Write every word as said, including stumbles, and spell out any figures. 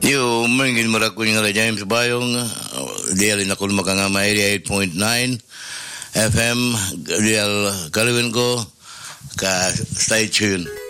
Yo, mungkin merakun nga James Bayong, dialin ako makangama eighty-eight point nine F M, dial galawin ko, ka stay tuned.